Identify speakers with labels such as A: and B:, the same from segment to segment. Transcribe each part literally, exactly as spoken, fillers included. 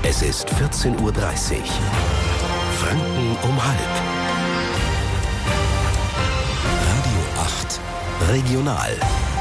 A: Es ist vierzehn Uhr dreißig. Franken um halb. Radio acht Regional.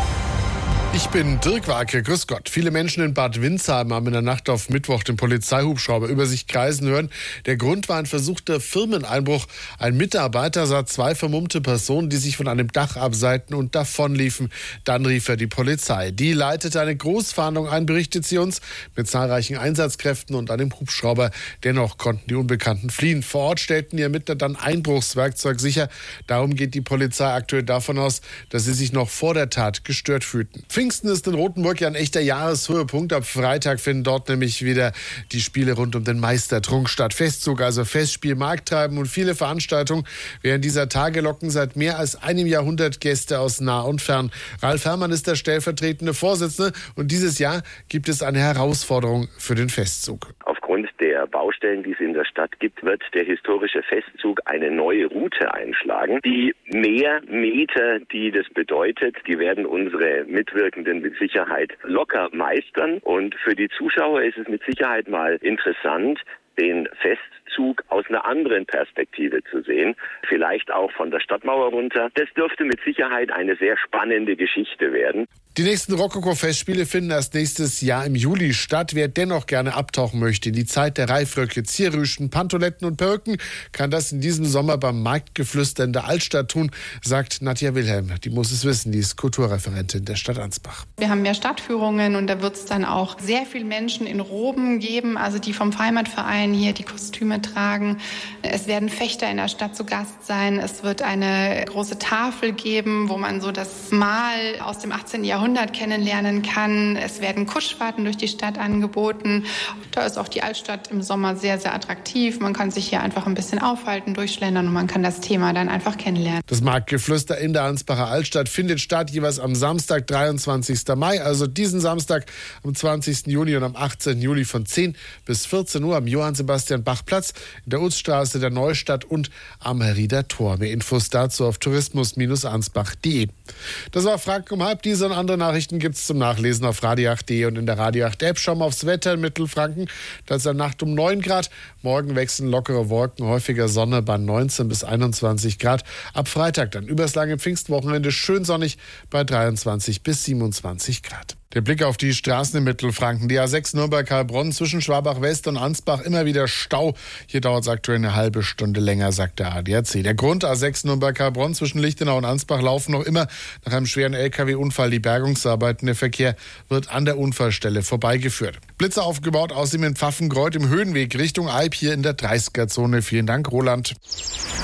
B: Ich bin Dirk Warke, grüß Gott. Viele Menschen in Bad Windsheim haben in der Nacht auf Mittwoch den Polizeihubschrauber über sich kreisen hören. Der Grund war ein versuchter Firmeneinbruch. Ein Mitarbeiter sah zwei vermummte Personen, die sich von einem Dach abseiten und davonliefen. Dann rief er die Polizei. Die leitete eine Großfahndung ein, berichtet sie uns, mit zahlreichen Einsatzkräften und einem Hubschrauber. Dennoch konnten die Unbekannten fliehen. Vor Ort stellten die Ermittler dann Einbruchswerkzeug sicher. Darum geht die Polizei aktuell davon aus, dass sie sich noch vor der Tat gestört fühlten. Pfingsten ist in Rothenburg ja ein echter Jahreshöhepunkt. Ab Freitag finden dort nämlich wieder die Spiele rund um den Meistertrunk statt. Festzug, also Festspiel, Markttreiben und viele Veranstaltungen. Während dieser Tage locken seit mehr als einem Jahrhundert Gäste aus nah und fern. Ralf Herrmann ist der stellvertretende Vorsitzende und dieses Jahr gibt es eine Herausforderung für den Festzug.
C: Aufgrund der Baustellen, die es in der Stadt gibt, wird der historische Festzug eine neue Route einschlagen. Die mehr Meter, die das bedeutet, die werden unsere Mitwirkenden mit Sicherheit locker meistern. Und für die Zuschauer ist es mit Sicherheit mal interessant, den Festzug aus einer anderen Perspektive zu sehen, vielleicht auch von der Stadtmauer runter. Das dürfte mit Sicherheit eine sehr spannende Geschichte werden.
B: Die nächsten Rokoko-Festspiele finden erst nächstes Jahr im Juli statt. Wer dennoch gerne abtauchen möchte in die Zeit der Reifröcke, Zierrüschen, Pantoletten und Perücken, kann das in diesem Sommer beim Marktgeflüster in der Altstadt tun, sagt Nadja Wilhelm. Die muss es wissen, die ist Kulturreferentin der Stadt Ansbach.
D: Wir haben mehr Stadtführungen und da wird es dann auch sehr viele Menschen in Roben geben, also die vom Heimatverein hier die Kostüme tragen. Es werden Fechter in der Stadt zu Gast sein. Es wird eine große Tafel geben, wo man so das Mal aus dem achtzehnten Jahrhundert kennenlernen kann. Es werden Kutschfahrten durch die Stadt angeboten. Da ist auch die Altstadt im Sommer sehr, sehr attraktiv. Man kann sich hier einfach ein bisschen aufhalten, durchschlendern und man kann das Thema dann einfach kennenlernen.
B: Das Marktgeflüster in der Ansbacher Altstadt findet statt jeweils am Samstag, dreiundzwanzigsten Mai, also diesen Samstag am zwanzigsten Juni und am achtzehnten Juli von zehn bis vierzehn Uhr am Johann-Sebastian-Bach-Platz, in der Utzstraße der Neustadt und am Rieder Tor. Mehr Infos dazu auf tourismus ansbach punkt de. Das war Franken um halb. Diese und andere Nachrichten gibt es zum Nachlesen auf radio acht punkt de und in der Radio acht App. Schauen wir aufs Wetter in Mittelfranken. Da ist in der Nacht um neun Grad. Morgen wechseln lockere Wolken, häufiger Sonne bei neunzehn bis einundzwanzig Grad. Ab Freitag dann übers lange Pfingstwochenende schön sonnig bei dreiundzwanzig bis siebenundzwanzig Grad. Der Blick auf die Straßen in Mittelfranken. Die A sechs Nürnberg-Heilbronn zwischen Schwabach-West und Ansbach immer wieder Stau. Hier dauert es aktuell eine halbe Stunde länger, sagt der A D A C. Der Grund A sechs Nürnberg-Heilbronn zwischen Lichtenau und Ansbach laufen noch immer nach einem schweren L K W-Unfall die Bergungsarbeiten. Der Verkehr wird an der Unfallstelle vorbeigeführt. Blitze aufgebaut, außerdem in Pfaffengreuth im Höhenweg Richtung Alp hier in der dreißiger-Zone. Vielen Dank, Roland.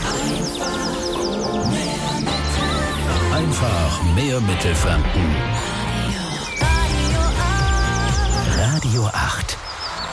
A: Einfach mehr Mittelfranken.